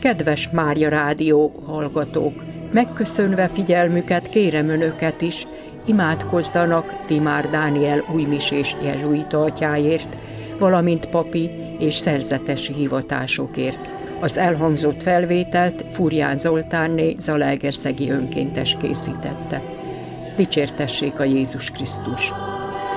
Kedves Mária Rádió hallgatók, megköszönve figyelmüket kérem önöket is, imádkozzanak Timár Dániel újmisés jezsuita atyáért, valamint papi és szerzetesi hivatásokért. Az elhangzott felvételt Furján Zoltánné zalaegerszegi önkéntes készítette. Dicsértessék a Jézus Krisztus!